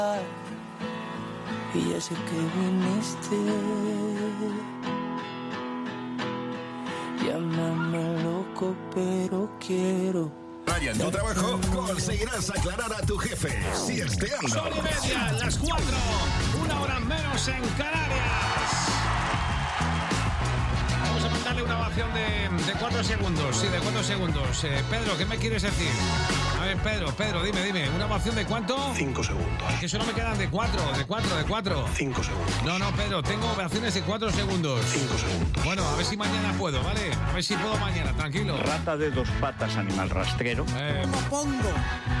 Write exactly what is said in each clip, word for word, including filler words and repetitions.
Y ya sé que viniste. Llámame loco, pero quiero. Vaya en tu trabajo, conseguirás aclarar a tu jefe si es de ando. Sol y media, las cuatro, una hora menos en Canarias. Vamos a mandarle una ovación de, de cuatro segundos. Sí, de cuatro segundos. Eh, Pedro, ¿qué me quieres decir? A ver, Pedro, Pedro, dime, dime. ¿Una ovación de cuánto? Cinco segundos. Que solo me quedan de cuatro, de cuatro, de cuatro. Cinco segundos. No, no, Pedro, tengo ovaciones de cuatro segundos. Cinco segundos. Bueno, a ver si mañana puedo, ¿vale? A ver si puedo mañana, tranquilo. Rata de dos patas, animal rastrero. Eh, Me pongo.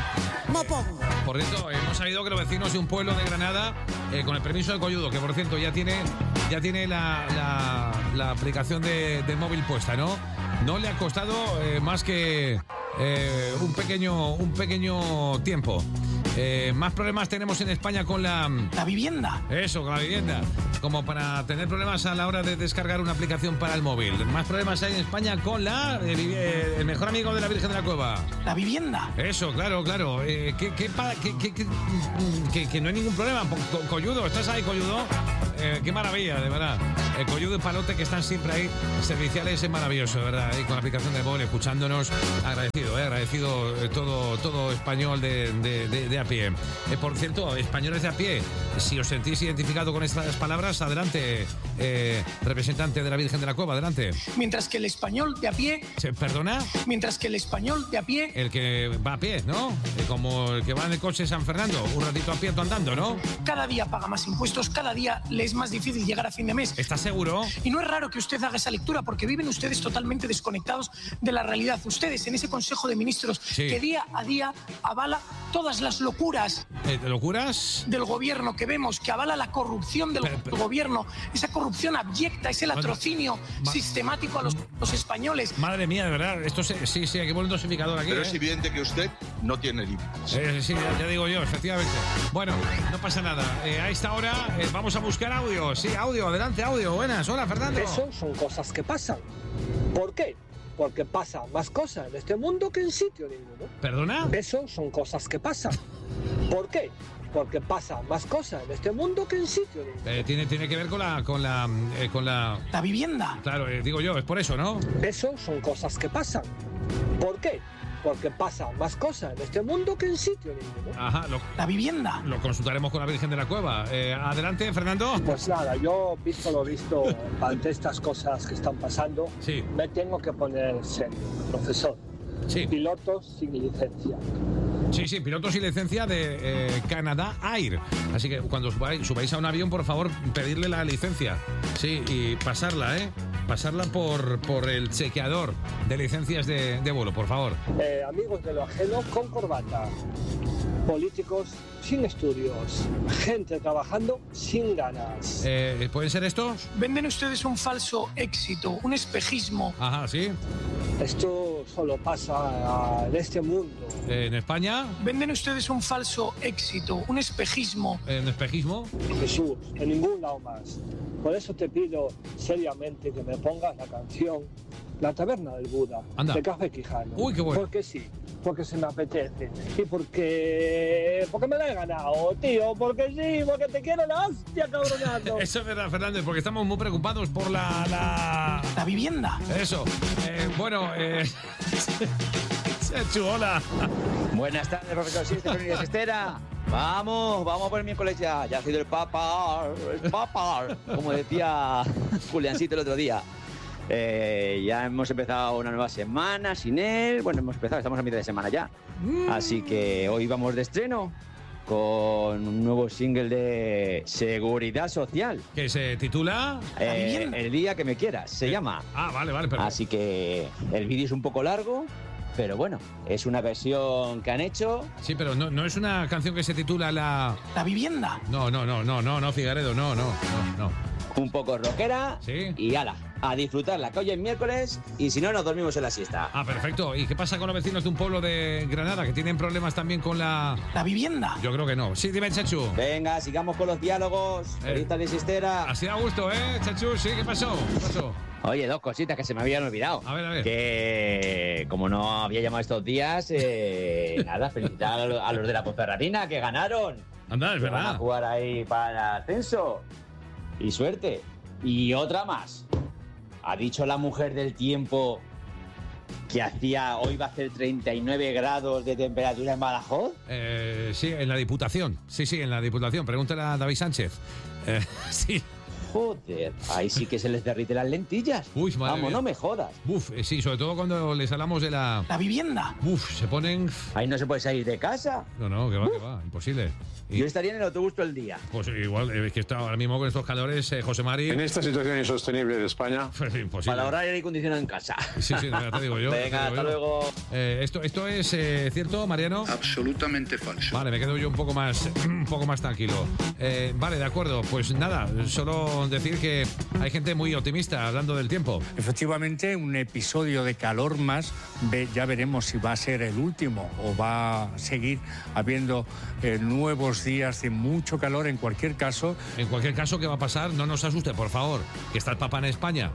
Me pongo. Por cierto, hemos sabido que los vecinos de un pueblo de Granada, eh, con el permiso de Colludo, que por cierto ya tiene, ya tiene la, la, la aplicación de, de móvil puesta, ¿no? No le ha costado eh, más que eh, un pequeño, un pequeño tiempo. Eh, más problemas tenemos en España con la... La vivienda. Eso, con la vivienda. Como para tener problemas a la hora de descargar una aplicación para el móvil. Más problemas hay en España con la... Eh, el mejor amigo de la Virgen de la Cueva. La vivienda. Eso, claro, claro. Eh, que, que, que, que, que, que, que no hay ningún problema. Co- Colludo, ¿estás ahí, Colludo? Eh, qué maravilla, de verdad. El Colludo y Palote, que están siempre ahí, serviciales, es maravilloso, de verdad. Y con la aplicación de móvil, escuchándonos, agradecido, eh, agradecido eh, todo, todo español de, de, de, de a pie. Eh, por cierto, españoles de a pie, si os sentís identificado con estas palabras, adelante, eh, representante de la Virgen de la Cueva, adelante. Mientras que el español de a pie. ¿Se perdona? Mientras que el español de a pie. El que va a pie, ¿no? Eh, como el que va en el coche San Fernando, un ratito a pie andando, ¿no? Cada día paga más impuestos, cada día le es más difícil llegar a fin de mes. ¿Estás seguro? Y no es raro que usted haga esa lectura porque viven ustedes totalmente desconectados de la realidad. Ustedes en ese Consejo de Ministros Sí. que día a día avala todas las locuras Eh, ¿Locuras? del gobierno que vemos, que avala la corrupción del Pero, pero- gobierno, esa corrupción abyecta, ese latrocinio Ma- sistemático a los, los españoles. Madre mía, de verdad, esto se- sí, sí, hay que poner un dosificador aquí. Pero ¿eh? es evidente que usted no tiene límites. Eh, sí, ya, ya digo yo, efectivamente. Bueno, no pasa nada. Eh, a esta hora eh, vamos a buscar audio. Sí, audio, adelante, audio. Buenas, hola, Fernando. Eso son cosas que pasan. ¿Por qué? Porque pasa más cosas en este mundo que en sitio ninguno. ¿Perdona? Eso son cosas que pasan. ¿Por qué? Porque pasa más cosas en este mundo que en sitio ninguno. Eh, tiene, tiene que ver con la... Con la, eh, con la... La vivienda. Claro, eh, digo yo, es por eso, ¿no? Eso son cosas que pasan. ¿Por qué? Porque pasa más cosas en este mundo que en sitio ninguno. Ajá, lo, La vivienda. lo consultaremos con la Virgen de la Cueva. Eh, adelante, Fernando. Pues nada, yo, visto lo visto, ante estas cosas que están pasando, Sí. me tengo que poner serio, profesor. Sí, Pilotos sin licencia. sí, sí, pilotos y licencia de eh, Canadá Air. Así que cuando subáis, subáis a un avión, por favor, pedirle la licencia. Sí, y pasarla, ¿eh? Pasarla por, por el chequeador de licencias de, de vuelo, por favor. Eh, amigos de lo ajeno con corbata. Políticos sin estudios. Gente trabajando sin ganas. Eh, ¿Pueden ser estos? Venden ustedes un falso éxito, un espejismo. Ajá, sí. Esto solo pasa en este mundo. Eh, en España, Venden ustedes un falso éxito, un espejismo. en espejismo. Jesús, en ningún lado más. Por eso te pido seriamente que me pongas la canción La Taberna del Buda, Anda. de Café Quijano. Uy, qué bueno. Porque sí, porque se me apetece. Y porque... porque me la he ganado, tío. Porque sí, porque te quiero la hostia, cabronazo. Eso es verdad, Fernández, porque estamos muy preocupados por la... la... La vivienda. Eso. Eh, bueno, eh... Chuhola. Buenas tardes, profesor. Sí, Estefanía de Sestera. Vamos, vamos por el miércoles ya. Ya ha sido el papa, el papa, como decía Juliancito el otro día. Eh, ya hemos empezado una nueva semana sin él. Bueno, hemos empezado, estamos a mitad de semana ya. Así que hoy vamos de estreno con un nuevo single de Seguridad Social. Que se titula... Eh, el día que me quieras, se llama. Ah, vale, vale, perfecto. Así que el vídeo es un poco largo, pero bueno, es una versión que han hecho. Sí, pero no, no es una canción que se titula La... La vivienda. No, no, no, no, no, no, Figaredo, no, no, no, no. Un poco rockera Sí. y ala, a disfrutarla, que hoy es miércoles y si no nos dormimos en la siesta. Ah, perfecto. ¿Y qué pasa con los vecinos de un pueblo de Granada que tienen problemas también con la... La vivienda. Yo creo que no. Sí, dime, Chachu. Venga, sigamos con los diálogos. Eh. Feliz tarde, siestera. Así da gusto, ¿eh, Chachu? Sí, ¿qué pasó? ¿Qué pasó? Oye, dos cositas que se me habían olvidado. A ver, a ver. Que como no había llamado estos días, eh, nada, felicitar a los, a los de la Ponferradina que ganaron. Anda, es Que van a verdad. jugar ahí para el ascenso. Y suerte. Y otra más. Ha dicho la mujer del tiempo que hacía, hoy va a hacer treinta y nueve grados de temperatura en Badajoz. Eh, sí, en la Diputación. Sí, sí, en la Diputación. Pregúntale a David Sánchez. Eh, sí. Joder, ahí sí que se les derriten las lentillas. Uy, madre Vamos, mía. no me jodas. Buf, eh, sí, sobre todo cuando les hablamos de la... La vivienda. Buf, se ponen... Ahí no se puede salir de casa. No, no, que va, que va, imposible. Y, Yo estaría en el autobús todo el día. pues igual, eh, es que está ahora mismo con estos calores, eh, José Mari... En esta situación insostenible de España, Pues imposible. Para ahorrar aire acondicionado en casa. Sí, sí, ya te digo yo. ya te Venga, digo hasta yo. luego. Eh, esto, esto es eh, cierto, Mariano. Absolutamente falso. Vale, me quedo yo un poco más, un poco más tranquilo. Eh, vale, de acuerdo. Pues nada, solo decir que hay gente muy optimista hablando del tiempo. Efectivamente, un episodio de calor más, ve- ya veremos si va a ser el último o va a seguir habiendo eh, nuevos días de mucho calor. En cualquier caso, En cualquier caso, ¿qué va a pasar? No nos asuste, por favor, que está el Papa en España.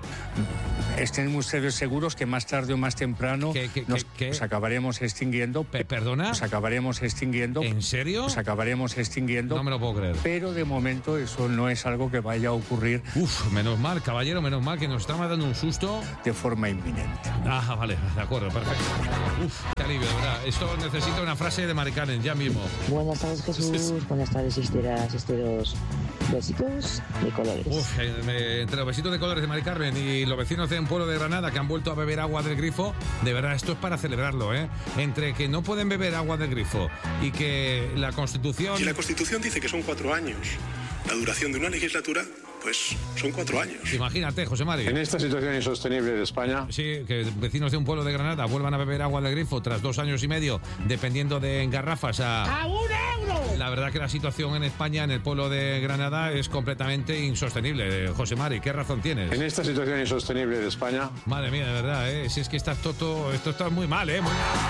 estén ustedes seguros que más tarde o más temprano ¿Qué, qué, nos, qué, qué? nos acabaremos extinguiendo. Pe- ¿Perdona? Nos acabaremos extinguiendo. ¿En serio? Nos acabaremos extinguiendo. No me lo puedo creer. Pero de momento eso no es algo que vaya a ocurrir Uf, menos mal, caballero, menos mal que nos estaba dando un susto. de forma inminente. Ah, vale, de acuerdo, perfecto. Uf, qué alivio, de verdad. Esto necesita una frase de Mari Carmen, ya mismo. Buenas tardes, Jesús. Buenas tardes, sisteras, sisteros. Besitos de colores. Uf, eh, me- entre los besitos de colores de Mari Carmen y los vecinos de un pueblo de Granada que han vuelto a beber agua del grifo, de verdad, esto es para celebrarlo, ¿eh? Entre que no pueden beber agua del grifo y que la Constitución... Si la Constitución dice que son cuatro años, la duración de una legislatura, pues son cuatro años. Imagínate, José Mari. en esta situación insostenible de España, Sí, que vecinos de un pueblo de Granada vuelvan a beber agua del grifo tras dos años y medio, dependiendo de en garrafas a... ¡A un euro! La verdad que la situación en España, en el pueblo de Granada, es completamente insostenible. José Mari, ¿qué razón tienes? en esta situación insostenible de España, Madre mía, de verdad, ¿eh? Si es que estás todo, esto está muy mal, ¿eh? Muy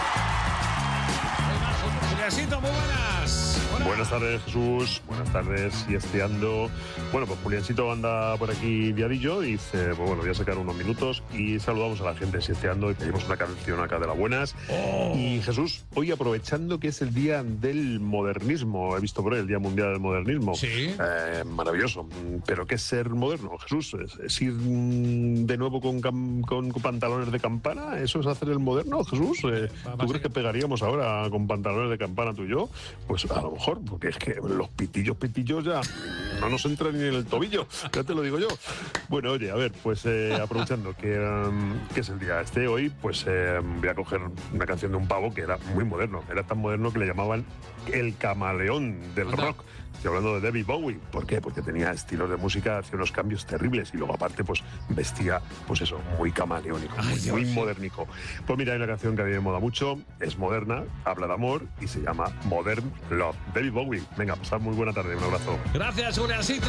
mal. Muy mal. Juliancito, muy buenas. Hola. Buenas tardes, Jesús. Buenas tardes, siesteando. Bueno, pues Juliancito anda por aquí viadillo y dice, pues bueno, voy a sacar unos minutos y saludamos a la gente siesteando y pedimos una canción acá de las buenas. Oh. Y Jesús, hoy aprovechando que es el día del modernismo, he visto por ahí el Día Mundial del Modernismo. Sí. Eh, maravilloso. Pero ¿qué es ser moderno, Jesús? ¿Es, es ir mm, de nuevo con, cam- con, con pantalones de campana? ¿Eso es hacer el moderno, Jesús? Eh, ¿Tú crees que pegaríamos ahora con pantalones de campana tú y yo? Pues a lo mejor, porque es que los pitillos, pitillos ya no nos entran ni en el tobillo, ya te lo digo yo. Bueno, oye, a ver, pues eh, aprovechando que, um, que es el día este hoy, pues eh, voy a coger una canción de un pavo que era muy moderno. Era tan moderno que le llamaban el camaleón del Anda. rock. Estoy hablando de David Bowie. ¿Por qué? Porque tenía estilos de música, hacía unos cambios terribles y luego aparte pues vestía, pues eso, muy camaleónico, Ay, muy, Dios, muy sí. modernico. Pues mira, hay una canción que a mí me mola mucho, es moderna, habla de amor y se llama Modern Love. David Bowie. Venga, pasad muy buena tarde, un abrazo. Gracias, Juliancito.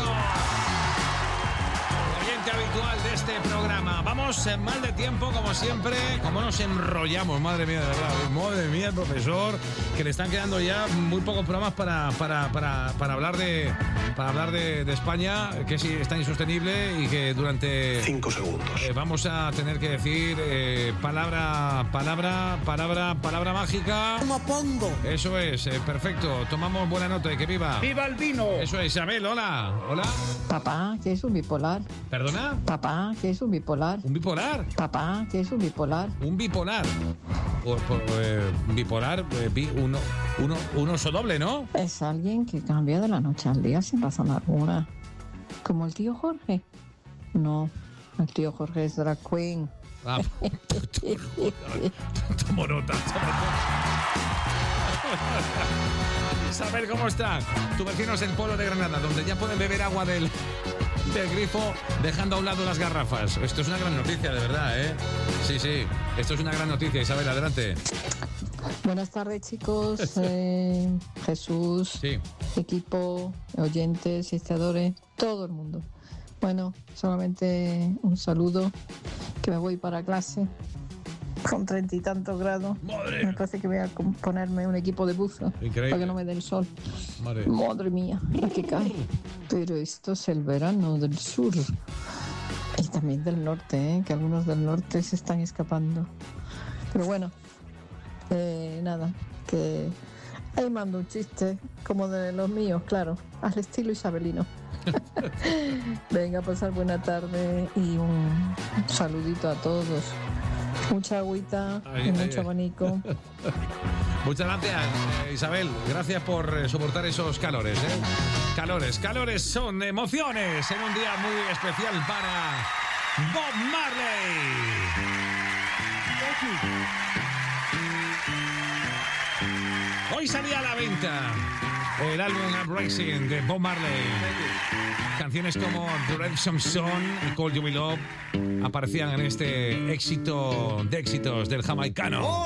Oyente habitual de este programa. Vamos en mal de tiempo, como siempre. Como nos enrollamos, madre mía, de verdad. Madre mía, el profesor, que le están quedando ya muy pocos programas para, para, para, para hablar de para hablar de, de España, que sí está insostenible y que durante... Cinco segundos. Eh, vamos a tener que decir eh, palabra, palabra, palabra, palabra mágica. ¿Cómo pongo? Eso es, eh, perfecto. Tomamos buena nota y que viva. ¡Viva el vino! Eso es, Isabel, hola. Hola. Papá, ¿qué es un bipolar? ¿Perdona? Papá, ¿qué es un bipolar? ¿Un bipolar? Papá, ¿qué es un bipolar? Un bipolar. O- o- eh, bipolar, eh, bi- uno, uno, un oso doble, ¿no? Es alguien que cambia de la noche al día sin razón alguna. Como el tío Jorge. No, el tío Jorge es drag queen. Ah, tomo nota. tomo nota. Isabel, ¿cómo está? Tu vecino es el pueblo de Granada, donde ya pueden beber agua del, del grifo dejando a un lado las garrafas. Esto es una gran noticia, de verdad, ¿eh? Sí, sí. Esto es una gran noticia, Isabel, adelante. Buenas tardes, chicos. Eh, Jesús, Sí. equipo, oyentes, sisteadores, todo el mundo. Bueno, solamente un saludo, que me voy para clase con treinta y tantos grados. Madre. Me parece que voy a ponerme un equipo de buzo Increíble. para que no me dé el sol. Madre. Madre mía, la que cae. Pero esto es el verano del sur y también del norte, ¿eh? Que algunos del norte se están escapando. Pero bueno, eh, nada, que ahí mando un chiste como de los míos, claro, al estilo isabelino. Venga, a pasar buena tarde y un saludito a todos. Mucha agüita Ay, y ay, mucho ay. abanico. Muchas gracias, eh, Isabel. Gracias por eh, soportar esos calores, ¿eh? Calores, calores son emociones en un día muy especial para Bob Marley. Hoy salía a la venta el álbum Uprising de Bob Marley. Canciones como The Redemption Song y Call You Me Love aparecían en este éxito de éxitos del jamaicano.